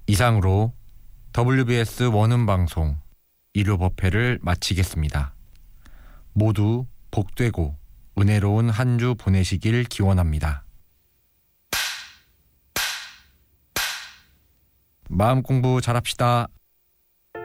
이상으로 WBS 원음방송 일요법회를 마치겠습니다. 모두 복되고 은혜로운 한 주 보내시길 기원합니다. 마음 공부 잘합시다.